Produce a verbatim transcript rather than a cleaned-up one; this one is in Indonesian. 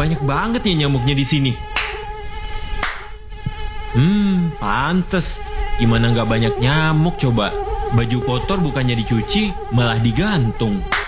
banyak banget ya nyamuknya di sini. Hmm, pantes. Gimana nggak banyak nyamuk coba? Baju kotor bukannya dicuci, malah digantung.